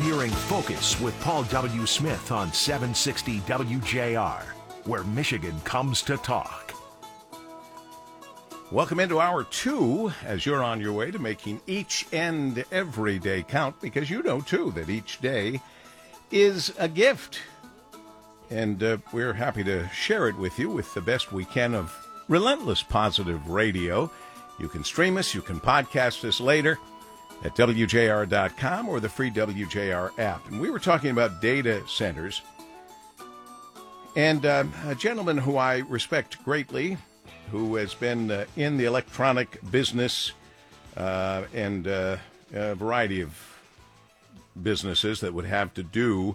hearing Focus with Paul W. Smith on 760 WJR, where Michigan comes to talk. Welcome into Hour 2 as you're on your way to making each and every day count, because you know, too, that each day is a gift. And we're happy to share it with you with the best we can of relentless positive radio. You can stream us, you can podcast us later at WJR.com or the free WJR app. And we were talking about data centers. And a gentleman who I respect greatly, who has been in the electronic business and a variety of businesses that would have to do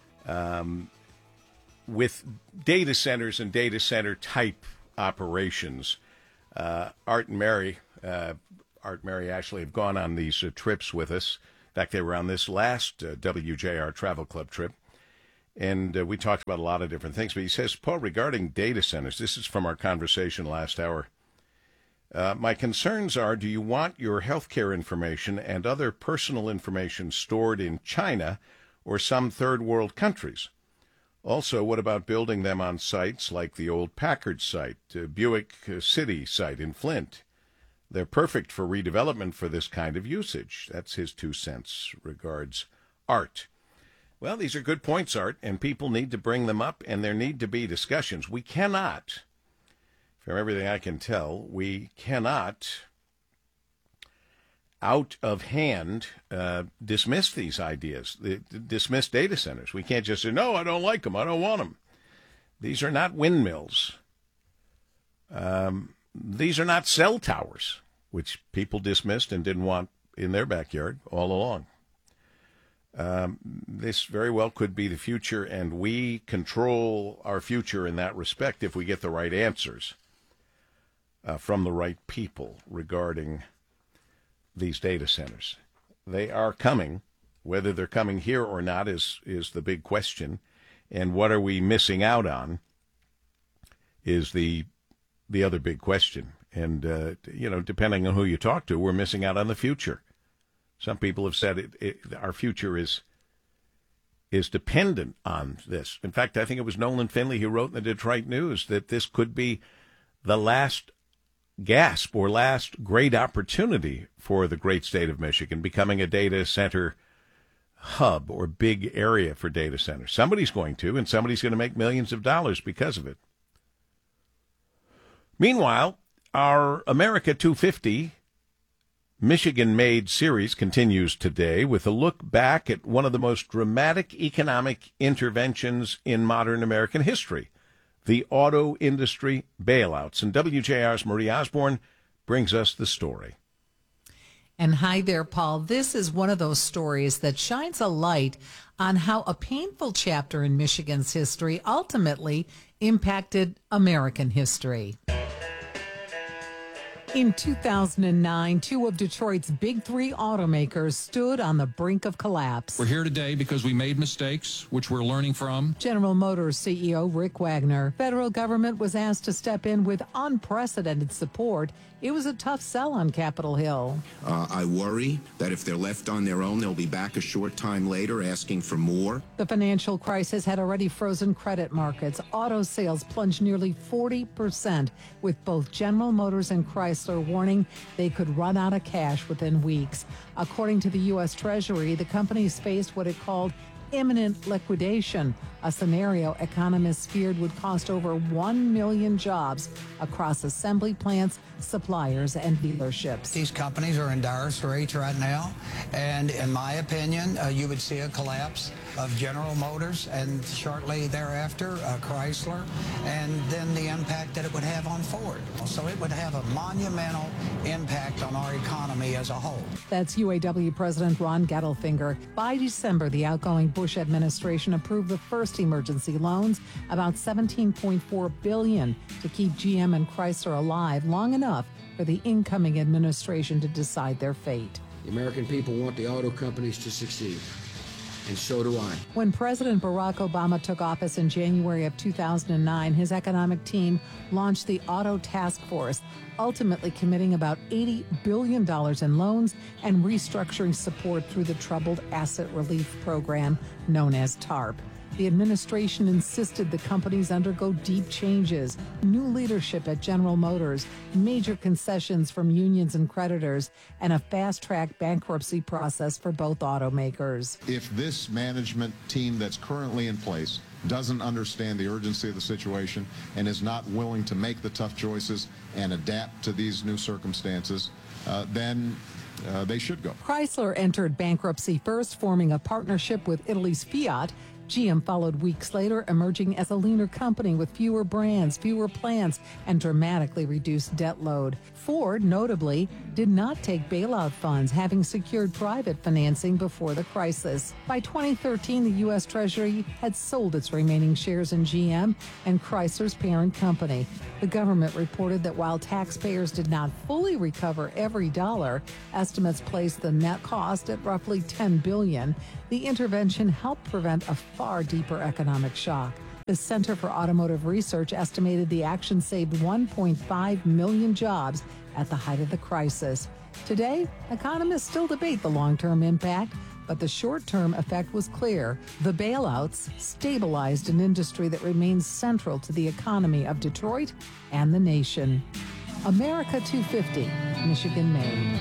with data centers and data center type operations. Art and Mary actually have gone on these trips with us. In fact, they were on this last WJR Travel Club trip. And we talked about a lot of different things. But he says, Paul, regarding data centers, this is from our conversation last hour. My concerns are, do you want your healthcare information and other personal information stored in China or some third world countries? Also, what about building them on sites like the old Packard site, Buick City site in Flint? They're perfect for redevelopment for this kind of usage. That's his 2 cents. Regards, Art. Well, these are good points, Art, and people need to bring them up, and there need to be discussions. We cannot, from everything I can tell, we cannot out of hand dismiss these ideas, dismiss data centers. We can't just say, no, I don't like them, I don't want them. These are not windmills. These are not cell towers, which people dismissed and didn't want in their backyard all along. This very well could be the future, and we control our future in that respect if we get the right answers from the right people regarding these data centers. They are coming. Whether they're coming here or not is the big question. And what are we missing out on is the other big question. And, depending on who you talk to, we're missing out on the future. Some people have said our future is dependent on this. In fact, I think it was Nolan Finley who wrote in the Detroit News that this could be the last gasp or last great opportunity for the great state of Michigan, becoming a data center hub or big area for data centers. Somebody's going to, and somebody's going to make millions of dollars because of it. Meanwhile, our America 250 Michigan-made series continues today with a look back at one of the most dramatic economic interventions in modern American history, the auto industry bailouts. And WJR's Marie Osborne brings us the story. And hi there, Paul. This is one of those stories that shines a light on how a painful chapter in Michigan's history ultimately impacted American history. In 2009, two of Detroit's big three automakers stood on the brink of collapse. We're here today because we made mistakes, which we're learning from. General Motors CEO Rick Wagner. Federal government was asked to step in with unprecedented support. It was a tough sell on Capitol Hill. I worry that if they're left on their own, they'll be back a short time later asking for more. The financial crisis had already frozen credit markets. Auto sales plunged nearly 40%, with both General Motors and Chrysler warning they could run out of cash within weeks. According to the U.S. Treasury, the companies faced what it called imminent liquidation, a scenario economists feared would cost over 1 million jobs across assembly plants, suppliers, and dealerships. These companies are in dire straits right now, and in my opinion, you would see a collapse of General Motors and shortly thereafter Chrysler, and then the impact that it would have on Ford. So it would have a monumental impact on our economy as a whole. That's UAW President Ron Gettelfinger. By December, the outgoing Bush administration approved the first emergency loans, about $17.4 billion, to keep GM and Chrysler alive long enough for the incoming administration to decide their fate. The American people want the auto companies to succeed. and so do I. When President Barack Obama took office in January of 2009, his economic team launched the Auto Task Force, ultimately committing about $80 billion in loans and restructuring support through the Troubled Asset Relief Program known as TARP. The administration insisted the companies undergo deep changes, new leadership at General Motors, major concessions from unions and creditors, and a fast-track bankruptcy process for both automakers. If this management team that's currently in place doesn't understand the urgency of the situation and is not willing to make the tough choices and adapt to these new circumstances, then they should go. Chrysler entered bankruptcy first, forming a partnership with Italy's Fiat. GM followed weeks later, emerging as a leaner company with fewer brands, fewer plants, and dramatically reduced debt load. Ford, notably, did not take bailout funds, having secured private financing before the crisis. By 2013, the U.S. Treasury had sold its remaining shares in GM and Chrysler's parent company. The government reported that while taxpayers did not fully recover every dollar, estimates placed the net cost at roughly $10 billion. The intervention helped prevent a far deeper economic shock. The Center for Automotive Research estimated the action saved 1.5 million jobs at the height of the crisis. Today, economists still debate the long-term impact, but the short-term effect was clear. The bailouts stabilized an industry that remains central to the economy of Detroit and the nation. America 250, Michigan made.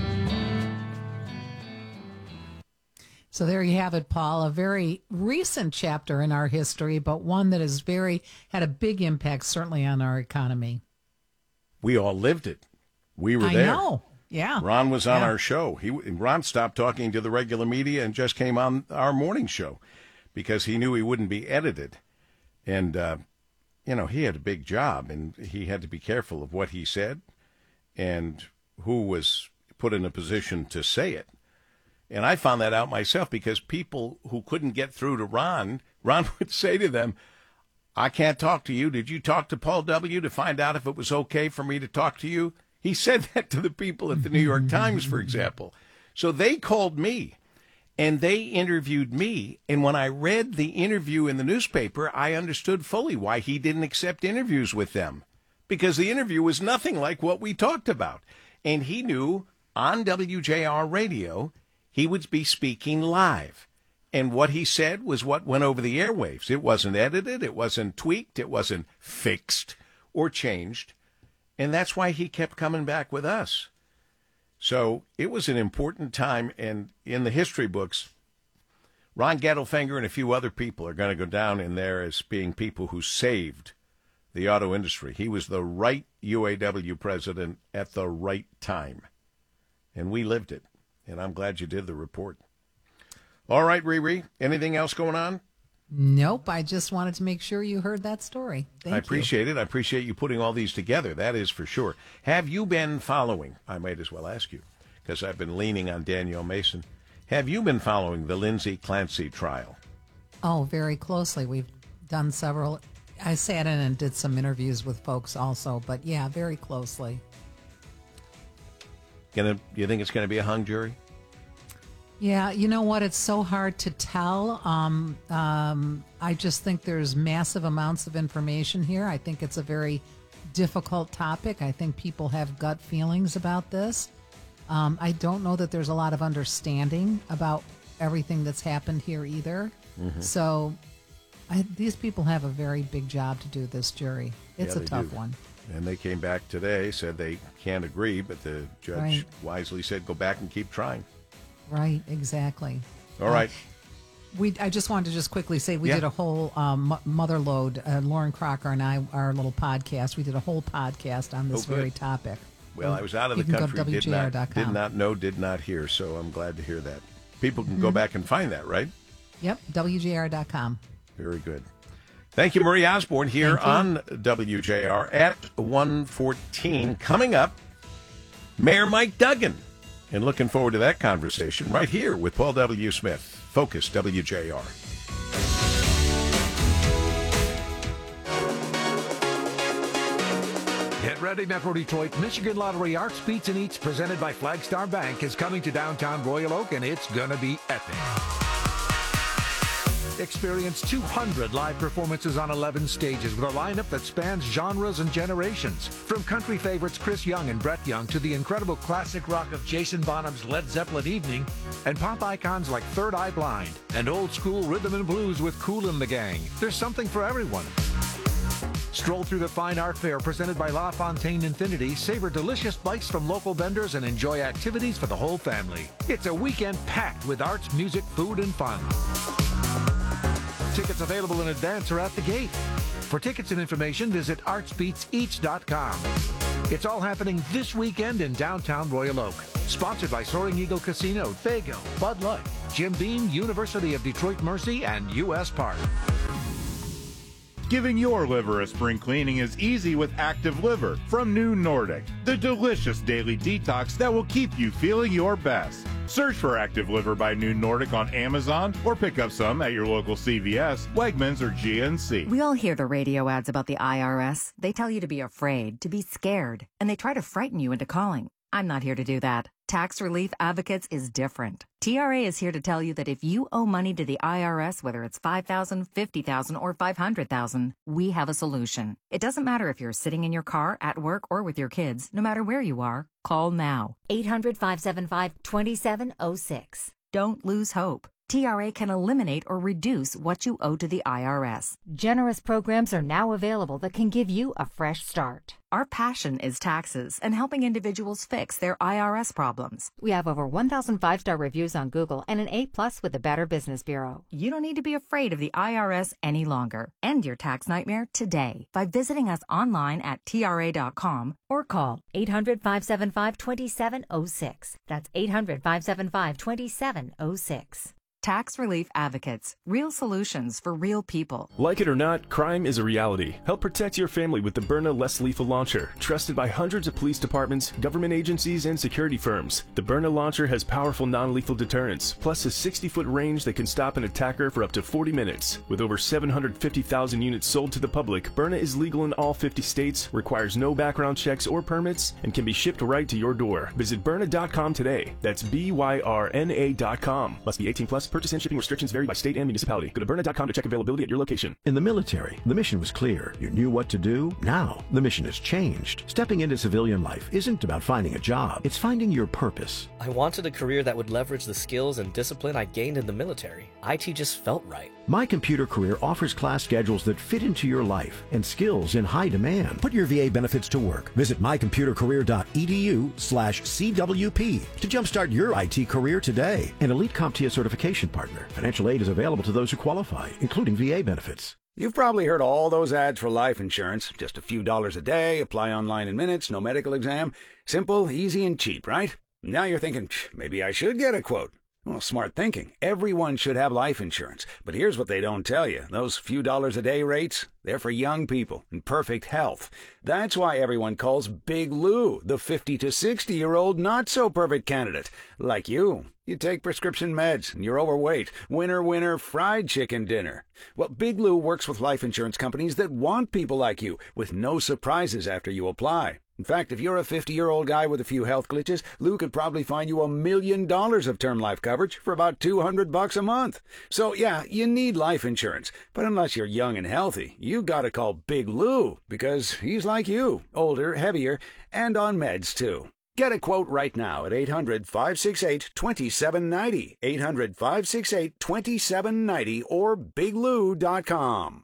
So there you have it, Paul. A very recent chapter in our history, but one that has had a big impact, certainly on our economy. We all lived it. We were there. I know. Yeah. Ron was on our show. Ron stopped talking to the regular media and just came on our morning show because he knew he wouldn't be edited. And, he had a big job, and he had to be careful of what he said and who was put in a position to say it. And I found that out myself because people who couldn't get through to Ron would say to them, I can't talk to you. Did you talk to Paul W. to find out if it was okay for me to talk to you? He said that to the people at the New York Times, for example. So they called me, and they interviewed me. And when I read the interview in the newspaper, I understood fully why he didn't accept interviews with them, because the interview was nothing like what we talked about. And he knew on WJR radio he would be speaking live. And what he said was what went over the airwaves. It wasn't edited. It wasn't tweaked. It wasn't fixed or changed. And that's why he kept coming back with us. So it was an important time. And in the history books, Ron Gettelfinger and a few other people are going to go down in there as being people who saved the auto industry. He was the right UAW president at the right time. And we lived it. And I'm glad you did the report. All right, Riri, anything else going on? Nope. I just wanted to make sure you heard that story. Thank you. I appreciate it. I appreciate you putting all these together. That is for sure. Have you been following, I might as well ask you, because I've been leaning on Danielle Mason. Have you been following the Lindsay Clancy trial? Oh, very closely. We've done several. I sat in and did some interviews with folks also, but yeah, very closely. You think it's going to be a hung jury? Yeah, you know what? It's so hard to tell. I just think there's massive amounts of information here. I think it's a very difficult topic. I think people have gut feelings about this. I don't know that there's a lot of understanding about everything that's happened here either. Mm-hmm. So these people have a very big job to do, this jury. It's a tough one. And they came back today, said they can't agree, but the judge wisely said, go back and keep trying. Right, exactly. All right. I just wanted to just quickly say we did a whole Motherload, Lauren Crocker and I, our little podcast. We did a whole podcast on this very topic. Well, I was out of the country, did not know, did not hear, so I'm glad to hear that. People can go back and find that, right? Yep, WJR.com. Very good. Thank you, Marie Osborne, here on WJR at 1:14. Coming up, Mayor Mike Duggan. And looking forward to that conversation right here with Paul W. Smith. Focus, WJR. Get ready, Metro Detroit. Michigan Lottery Arts, Beats, and Eats, presented by Flagstar Bank, is coming to downtown Royal Oak, and it's going to be epic. Experience 200 live performances on 11 stages with a lineup that spans genres and generations. From country favorites Chris Young and Brett Young to the incredible classic rock of Jason Bonham's Led Zeppelin Evening and pop icons like Third Eye Blind and old school rhythm and blues with Kool and the Gang. There's something for everyone. Stroll through the Fine Art Fair presented by La Fontaine Infinity, savor delicious bites from local vendors, and enjoy activities for the whole family. It's a weekend packed with arts, music, food, and fun. Tickets available in advance or at the gate. For tickets and information, visit artsbeatseach.com. It's all happening this weekend in downtown Royal Oak. Sponsored by Soaring Eagle Casino, Faygo, Bud Light, Jim Beam, University of Detroit Mercy, and U.S. Park. Giving your liver a spring cleaning is easy with Active Liver from New Nordic, the delicious daily detox that will keep you feeling your best. Search for Active Liver by New Nordic on Amazon or pick up some at your local CVS, Wegmans, or GNC. We all hear the radio ads about the IRS. They tell you to be afraid, to be scared, and they try to frighten you into calling. I'm not here to do that. Tax Relief Advocates is different. TRA is here to tell you that if you owe money to the IRS, whether it's $5,000, $50,000, or $500,000, we have a solution. It doesn't matter if you're sitting in your car, at work, or with your kids. No matter where you are, call now. 800-575-2706. Don't lose hope. TRA can eliminate or reduce what you owe to the IRS. Generous programs are now available that can give you a fresh start. Our passion is taxes and helping individuals fix their IRS problems. We have over 1,000 5-star reviews on Google and an A+ with the Better Business Bureau. You don't need to be afraid of the IRS any longer. End your tax nightmare today by visiting us online at TRA.com or call 800-575-2706. That's 800-575-2706. Tax Relief Advocates. Real solutions for real people. Like it or not, crime is a reality. Help protect your family with the Byrna Less Lethal Launcher. Trusted by hundreds of police departments, government agencies, and security firms. The Byrna launcher has powerful non-lethal deterrence, plus a 60-foot range that can stop an attacker for up to 40 minutes. With over 750,000 units sold to the public, Byrna is legal in all 50 states, requires no background checks or permits, and can be shipped right to your door. Visit Byrna.com today. That's BYRNA.com. Must be 18 plus. Purchase and shipping restrictions vary by state and municipality. Go to Byrna.com to check availability at your location. In the military, the mission was clear. You knew what to do. Now, the mission has changed. Stepping into civilian life isn't about finding a job. It's finding your purpose. I wanted a career that would leverage the skills and discipline I gained in the military. IT just felt right. My Computer Career offers class schedules that fit into your life and skills in high demand. Put your VA benefits to work. Visit mycomputercareer.edu/CWP to jumpstart your IT career today. An elite CompTIA certification partner. Financial aid is available to those who qualify, including VA benefits. You've probably heard all those ads for life insurance. Just a few dollars a day, apply online in minutes, no medical exam. Simple, easy, and cheap, right? Now you're thinking, maybe I should get a quote. Well, smart thinking. Everyone should have life insurance. But here's what they don't tell you. Those few dollars a day rates, they're for young people in perfect health. That's why everyone calls Big Lou the 50 to 60-year-old not-so-perfect candidate. Like you. You take prescription meds and you're overweight. Winner, winner, fried chicken dinner. Well, Big Lou works with life insurance companies that want people like you with no surprises after you apply. In fact, if you're a 50-year-old guy with a few health glitches, Lou could probably find you $1 million of term life coverage for about $200 a month. So, yeah, you need life insurance. But unless you're young and healthy, you gotta call Big Lou, because he's like you, older, heavier, and on meds, too. Get a quote right now at 800-568-2790, 800-568-2790, or biglou.com.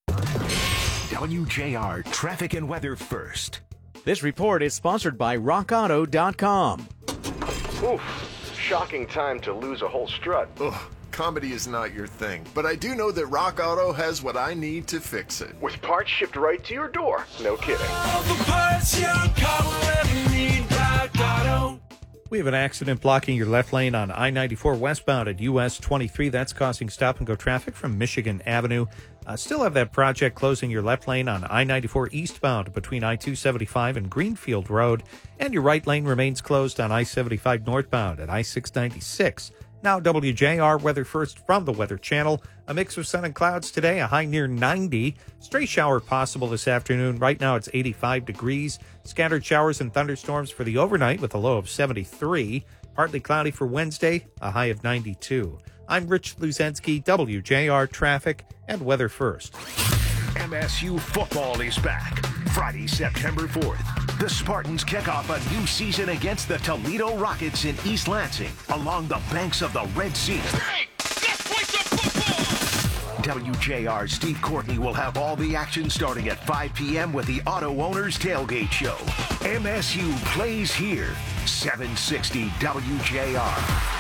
WJR Traffic and Weather first. This report is sponsored by RockAuto.com. Oof, shocking time to lose a whole strut. Ugh, comedy is not your thing, but I do know that Rock Auto has what I need to fix it. With parts shipped right to your door. No kidding. All the parts your car will ever need, Rock Auto. We have an accident blocking your left lane on I-94 westbound at US 23. That's causing stop-and-go traffic from Michigan Avenue. Still have that project closing your left lane on I-94 eastbound between I-275 and Greenfield Road. And your right lane remains closed on I-75 northbound at I-696. Now WJR weather first from the Weather Channel. A mix of sun and clouds today, a high near 90. Stray shower possible this afternoon. Right now it's 85 degrees. Scattered showers and thunderstorms for the overnight with a low of 73. Partly cloudy for Wednesday, a high of 92. I'm Rich Luzensky, WJR Traffic and Weather First. MSU football is back. Friday, September 4th. The Spartans kick off a new season against the Toledo Rockets in East Lansing along the banks of the Red Sea. WJR's Steve Courtney will have all the action starting at 5 p.m. with the Auto Owners Tailgate Show. MSU plays here. 760 WJR.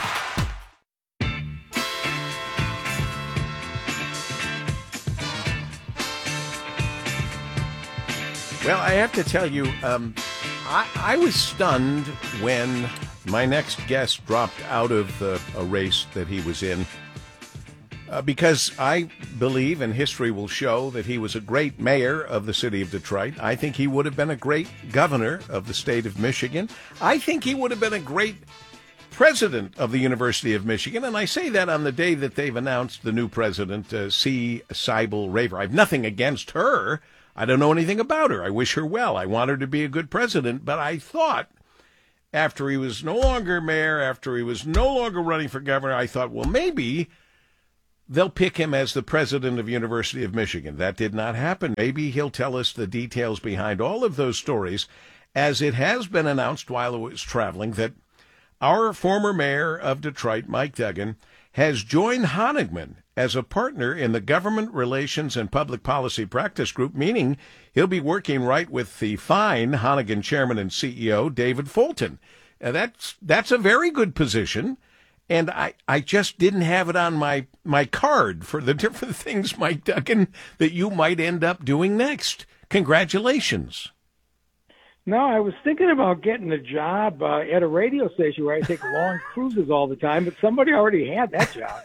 Well, I have to tell you, I was stunned when my next guest dropped out of a race that he was in because I believe, and history will show, that he was a great mayor of the city of Detroit. I think he would have been a great governor of the state of Michigan. I think he would have been a great president of the University of Michigan, and I say that on the day that they've announced the new president, C. Cybele Raver. I have nothing against her. I don't know anything about her. I wish her well. I want her to be a good president. But I thought after he was no longer mayor, after he was no longer running for governor, I thought, well, maybe they'll pick him as the president of University of Michigan. That did not happen. Maybe he'll tell us the details behind all of those stories, as it has been announced while it was traveling that our former mayor of Detroit, Mike Duggan, has joined Honigman as a partner in the Government Relations and Public Policy Practice Group, meaning he'll be working right with the fine Honigman chairman and CEO, David Fulton. That's a very good position, and I just didn't have it on my card for the different things, Mike Duggan, that you might end up doing next. Congratulations. No, I was thinking about getting a job at a radio station where I take long cruises all the time, but somebody already had that job.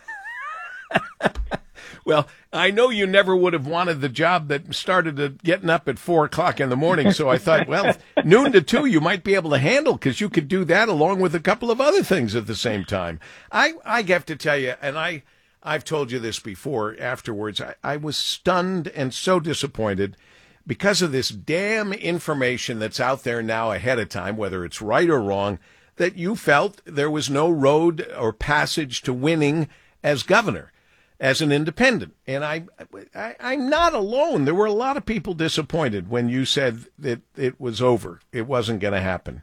Well, I know you never would have wanted the job that started at getting up at 4 o'clock in the morning, so I thought, well, noon to 2 you might be able to handle, because you could do that along with a couple of other things at the same time. I have to tell you, and I've told you this before afterwards, I was stunned and so disappointed because of this damn information that's out there now ahead of time, whether it's right or wrong, that you felt there was no road or passage to winning as governor, as an independent. And I'm not alone. There were a lot of people disappointed when you said that it was over. It wasn't going to happen.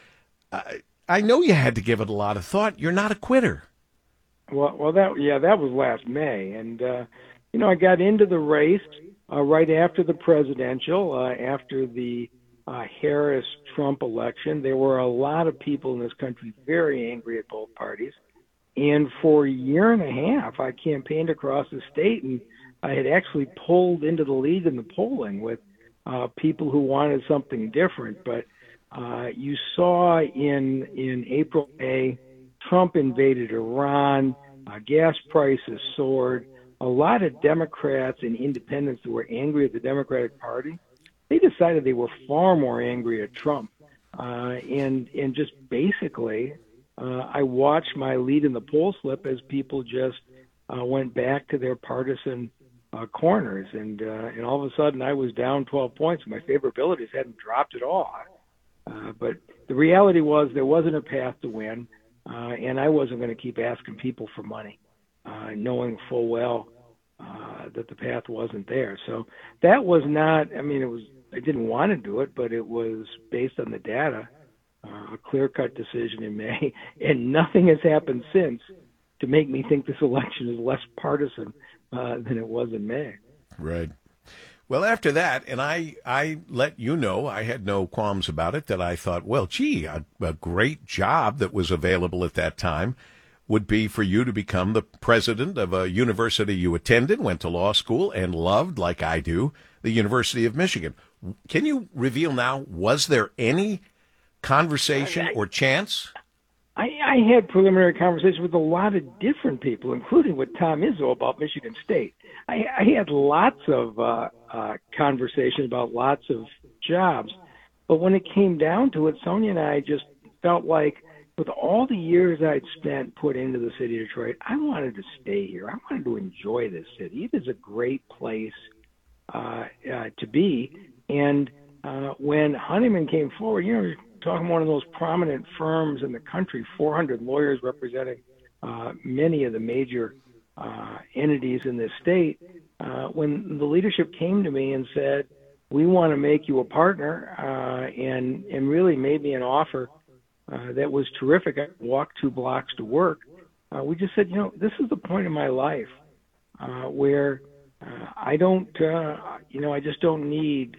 I know you had to give it a lot of thought. You're not a quitter. Well, that was last May. And, I got into the race right after the presidential, after the Harris-Trump election. There were a lot of people in this country very angry at both parties. And for a year and a half, I campaigned across the state, and I had actually pulled into the lead in the polling with people who wanted something different. But you saw in April, May, Trump invaded Iran, gas prices soared. A lot of Democrats and independents that were angry at the Democratic Party, they decided they were far more angry at Trump. And just basically, I watched my lead in the poll slip as people just went back to their partisan corners. And all of a sudden, I was down 12 points. My favorabilities hadn't dropped at all. But the reality was there wasn't a path to win, and I wasn't going to keep asking people for money, knowing full well that the path wasn't there. So that was not, I didn't want to do it, but it was based on the data, a clear-cut decision in May, and nothing has happened since to make me think this election is less partisan than it was in May. Right. Well, after that, and I let you know, I had no qualms about it, that I thought, well, gee, a great job that was available at that time would be for you to become the president of a university you attended, went to law school, and loved, like I do, the University of Michigan. Can you reveal now, was there any conversation or chance? I had preliminary conversations with a lot of different people, including with Tom Izzo about Michigan State. I had lots of conversations about lots of jobs. But when it came down to it, Sonia and I just felt like with all the years I'd spent put into the city of Detroit, I wanted to stay here. I wanted to enjoy this city. It is a great place to be. And when Honeyman came forward, talking to one of those prominent firms in the country, 400 lawyers representing many of the major entities in this state, when the leadership came to me and said, we want to make you a partner, and really made me an offer that was terrific. I walked 2 blocks to work. We just said, this is the point in my life where I don't, I just don't need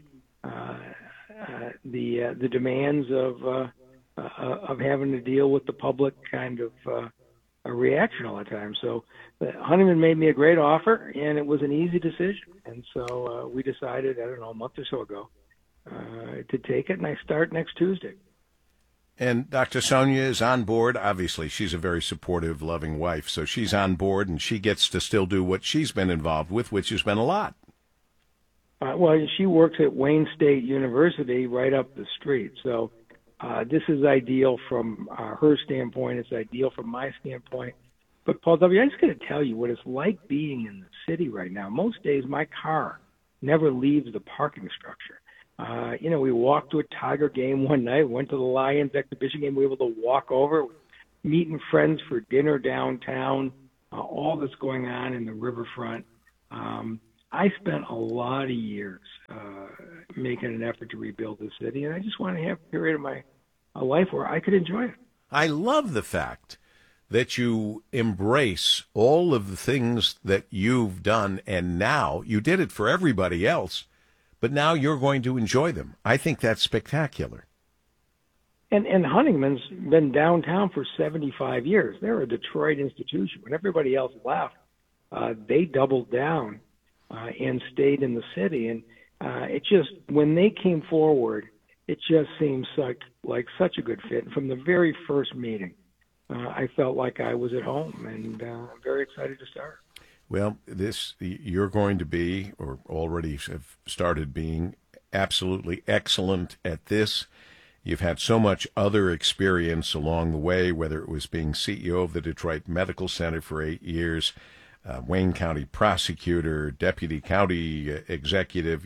the demands of having to deal with the public kind of a reaction all the time. So Honeyman made me a great offer, and it was an easy decision. And so we decided, I don't know, a month or so ago, to take it, and I start next Tuesday. And Dr. Sonia is on board. Obviously, she's a very supportive, loving wife, so she's on board, and she gets to still do what she's been involved with, which has been a lot. Well, she works at Wayne State University right up the street, so this is ideal from her standpoint. It's ideal from my standpoint. But, Paul W., I just got to tell you what it's like being in the city right now. Most days, my car never leaves the parking structure. We walked to a Tiger game one night, went to the Lions exhibition game. We were able to walk over, meeting friends for dinner downtown, all that's going on in the riverfront. I spent a lot of years making an effort to rebuild the city, and I just want to have a period of my life where I could enjoy it. I love the fact that you embrace all of the things that you've done, and now you did it for everybody else, but now you're going to enjoy them. I think that's spectacular. And Honeyman's been downtown for 75 years. They're a Detroit institution. When everybody else left, they doubled down and stayed in the city. And it just, when they came forward, it just seems like such a good fit. And from the very first meeting, I felt like I was at home, and I'm very excited to start. Well, you're going to be, or already have started being, absolutely excellent at this. You've had so much other experience along the way, whether it was being CEO of the Detroit Medical Center for 8 years, Wayne County prosecutor, deputy county executive.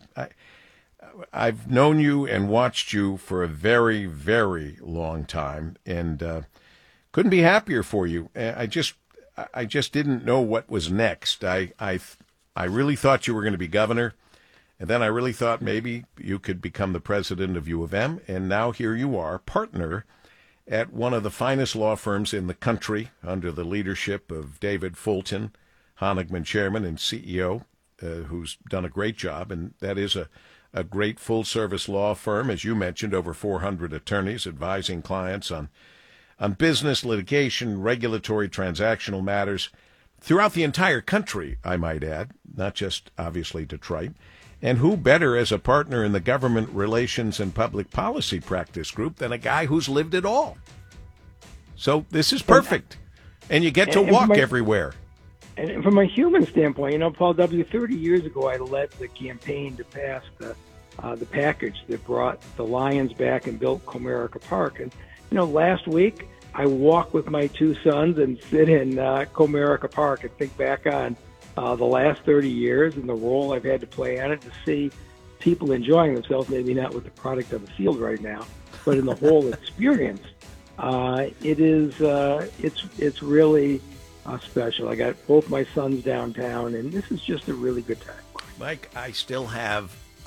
I've known you and watched you for a very, very long time, and couldn't be happier for you. I just didn't know what was next. I really thought you were going to be governor, and then I really thought maybe you could become the president of U of M, and now here you are, partner at one of the finest law firms in the country under the leadership of David Fulton, Honigman chairman and CEO, who's done a great job, and that is a great full-service law firm, as you mentioned, over 400 attorneys advising clients on business, litigation, regulatory, transactional matters throughout the entire country, I might add, not just, obviously, Detroit. And who better as a partner in the government relations and public policy practice group than a guy who's lived it all? So this is perfect. And you get to walk everywhere. And from a human standpoint, Paul W., 30 years ago, I led the campaign to pass the package that brought the Lions back and built Comerica Park. And, last week, I walk with my 2 sons and sit in Comerica Park and think back on the last 30 years and the role I've had to play on it, to see people enjoying themselves, maybe not with the product on the field right now, but in the whole experience. It's really special. I got both my sons downtown, and this is just a really good time. Mike, I still have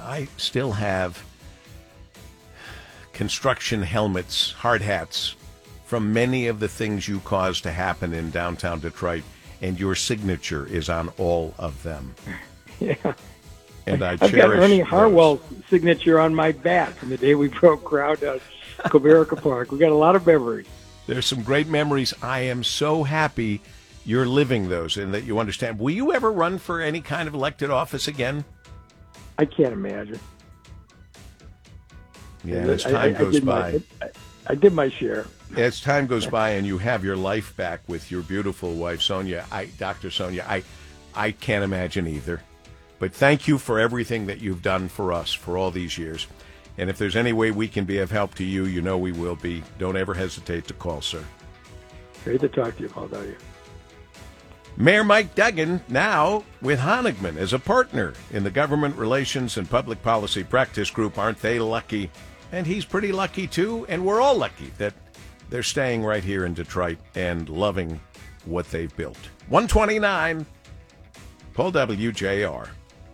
construction helmets, hard hats, from many of the things you caused to happen in downtown Detroit, and your signature is on all of them. Yeah. And I've got Ernie Harwell's signature on my bat from the day we broke ground at Comerica Park. We got a lot of memories. There's some great memories. I am so happy you're living those and that you understand. Will you ever run for any kind of elected office again? I can't imagine. Yeah, as time goes by. I did my share. As time goes by and you have your life back with your beautiful wife, Sonia, Dr. Sonia, I can't imagine either. But thank you for everything that you've done for us for all these years. And if there's any way we can be of help to you, you know we will be. Don't ever hesitate to call, sir. Great to talk to you, Paul W. Mayor Mike Duggan now with Honigman as a partner in the Government Relations and Public Policy Practice Group. Aren't they lucky? And he's pretty lucky, too. And we're all lucky that they're staying right here in Detroit and loving what they've built. 129, Paul WJR.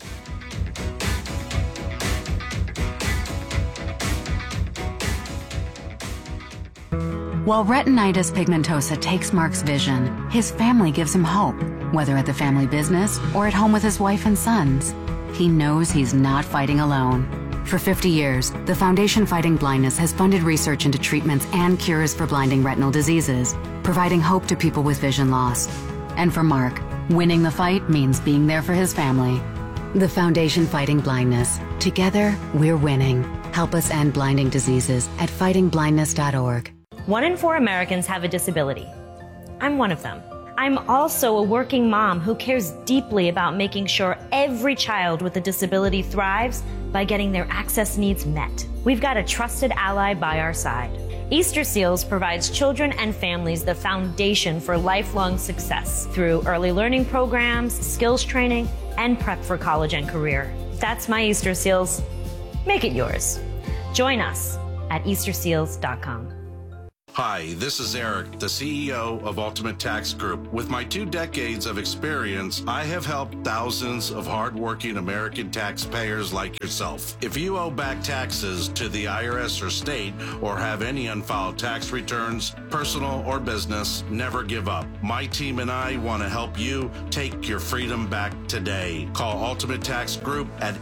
While retinitis pigmentosa takes Mark's vision, his family gives him hope, whether at the family business or at home with his wife and sons. He knows he's not fighting alone. For 50 years, the Foundation Fighting Blindness has funded research into treatments and cures for blinding retinal diseases, providing hope to people with vision loss. And for Mark, winning the fight means being there for his family. The Foundation Fighting Blindness. Together, we're winning. Help us end blinding diseases at fightingblindness.org. 1 in 4 Americans have a disability. I'm one of them. I'm also a working mom who cares deeply about making sure every child with a disability thrives by getting their access needs met. We've got a trusted ally by our side. Easter Seals provides children and families the foundation for lifelong success through early learning programs, skills training, and prep for college and career. That's my Easter Seals. Make it yours. Join us at easterseals.com. Hi, this is Eric, the CEO of Ultimate Tax Group. With my 2 decades of experience, I have helped thousands of hardworking American taxpayers like yourself. If you owe back taxes to the IRS or state or have any unfiled tax returns, personal or business, never give up. My team and I want to help you take your freedom back today. Call Ultimate Tax Group at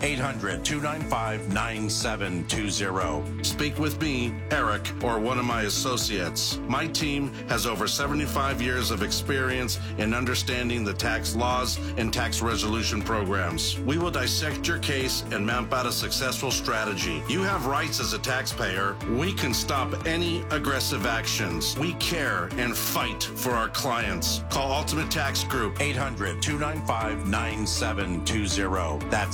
800-295-9720. Speak with me, Eric, or one of my associates. My team has over 75 years of experience in understanding the tax laws and tax resolution programs. We will dissect your case and map out a successful strategy. You have rights as a taxpayer. We can stop any aggressive actions. We care and fight for our clients. Call Ultimate Tax Group, 800-295-9720. That's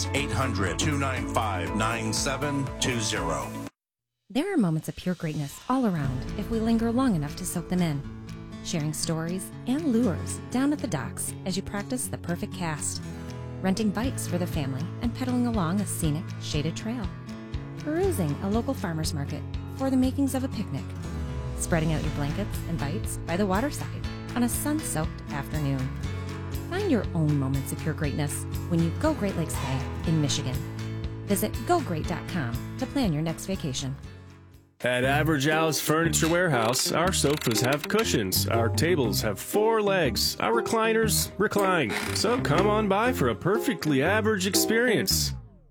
800-295-9720. There are moments of pure greatness all around if we linger long enough to soak them in. Sharing stories and lures down at the docks as you practice the perfect cast. Renting bikes for the family and pedaling along a scenic, shaded trail. Perusing a local farmer's market for the makings of a picnic. Spreading out your blankets and bites by the waterside on a sun-soaked afternoon. Find your own moments of pure greatness when you go Great Lakes Bay in Michigan. Visit GoGreat.com to plan your next vacation. At Average Al's Furniture Warehouse, our sofas have cushions, our tables have 4 legs, our recliners recline. So come on by for a perfectly average experience.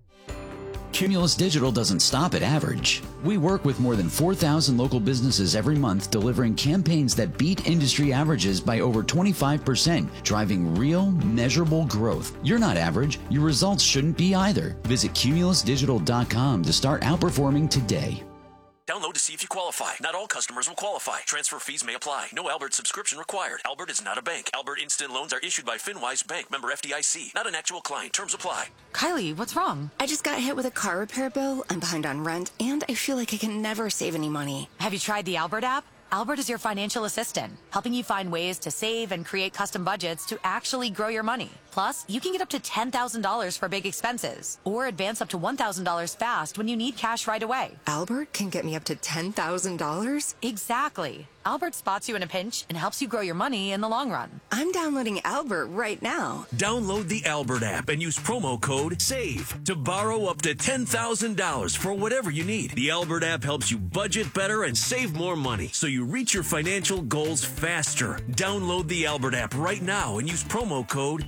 Cumulus Digital doesn't stop at average. We work with more than 4,000 local businesses every month, delivering campaigns that beat industry averages by over 25%, driving real, measurable growth. You're not average. Your results shouldn't be either. Visit cumulusdigital.com to start outperforming today. Download to see if you qualify. Not all customers will qualify. Transfer fees may apply. No Albert subscription required. Albert is not a bank. Albert Instant Loans are issued by FinWise Bank, member FDIC. Not an actual client. Terms apply. Kylie, what's wrong? I just got hit with a car repair bill. I'm behind on rent, and I feel like I can never save any money. Have you tried the Albert app? Albert is your financial assistant, helping you find ways to save and create custom budgets to actually grow your money. Plus, you can get up to $10,000 for big expenses or advance up to $1,000 fast when you need cash right away. Albert can get me up to $10,000? Exactly. Albert spots you in a pinch and helps you grow your money in the long run. I'm downloading Albert right now. Download the Albert app and use promo code SAVE to borrow up to $10,000 for whatever you need. The Albert app helps you budget better and save more money so you reach your financial goals faster. Download the Albert app right now and use promo code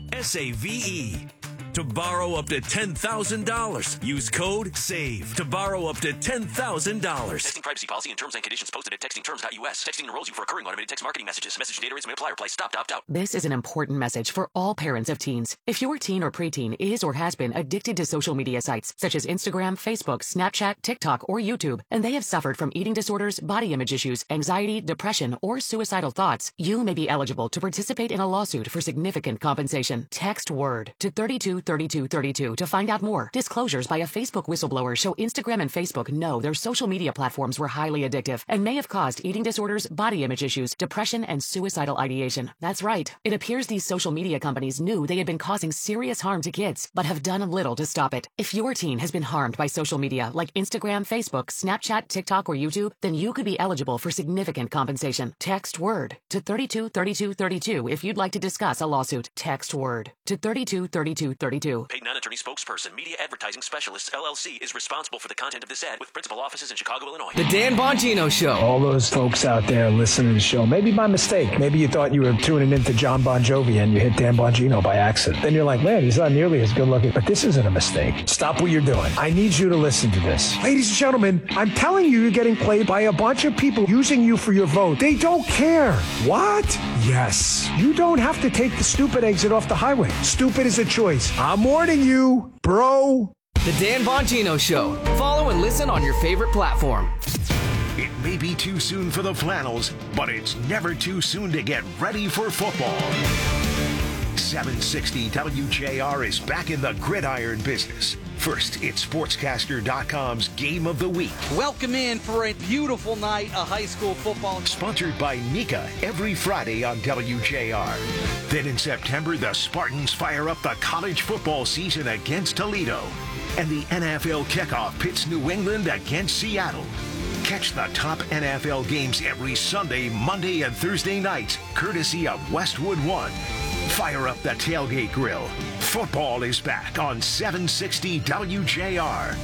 SAVE to borrow up to $10,000. Use code SAVE to borrow up to $10,000. Texting privacy policy and terms and conditions posted at textingterms.us. Texting enrolls you for recurring automated text marketing messages. Message data rates may apply. Reply stop to opt out. This is an important message for all parents of teens. If your teen or preteen is or has been addicted to social media sites such as Instagram, Facebook, Snapchat, TikTok, or YouTube, and they have suffered from eating disorders, body image issues, anxiety, depression, or suicidal thoughts, you may be eligible to participate in a lawsuit for significant compensation. Text WORD to 32333 323232 to find out more. Disclosures by a Facebook whistleblower show Instagram and Facebook know their social media platforms were highly addictive and may have caused eating disorders, body image issues, depression, and suicidal ideation. That's right. It appears these social media companies knew they had been causing serious harm to kids, but have done little to stop it. If your teen has been harmed by social media like Instagram, Facebook, Snapchat, TikTok, or YouTube, then you could be eligible for significant compensation. Text WORD to 323232 if you'd like to discuss a lawsuit. Text WORD to 323232. Paid non-attorney spokesperson, Media Advertising Specialists, LLC, is responsible for the content of this ad with principal offices in Chicago, Illinois. The Dan Bongino Show. All those folks out there listening to the show, maybe by mistake. Maybe you thought you were tuning into John Bon Jovi and you hit Dan Bongino by accident. Then you're like, man, he's not nearly as good looking. But this isn't a mistake. Stop what you're doing. I need you to listen to this. Ladies and gentlemen, I'm telling you, you're getting played by a bunch of people using you for your vote. They don't care. What? Yes. You don't have to take the stupid exit off the highway. Stupid is a choice. I'm warning you, bro. The Dan Bongino Show. Follow and listen on your favorite platform. It may be too soon for the flannels, but it's never too soon to get ready for football. 760 WJR is back in the gridiron business. First, it's Sportscaster.com's Game of the Week. Welcome in for a beautiful night of high school football. Sponsored by Nika every Friday on WJR. Then in September, the Spartans fire up the college football season against Toledo. And the NFL kickoff pits New England against Seattle. Catch the top NFL games every Sunday, Monday, and Thursday nights, courtesy of Westwood One. Fire up the tailgate grill. Football is back on 760 WJR.